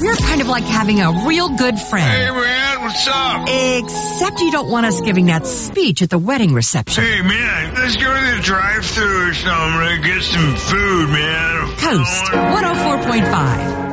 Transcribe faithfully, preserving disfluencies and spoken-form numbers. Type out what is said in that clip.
We're kind of like having a real good friend. Hey, man, what's up? Except you don't want us giving that speech at the wedding reception. Hey, man, let's go to the drive-thru or something and get some food, man. Coast one oh four point five.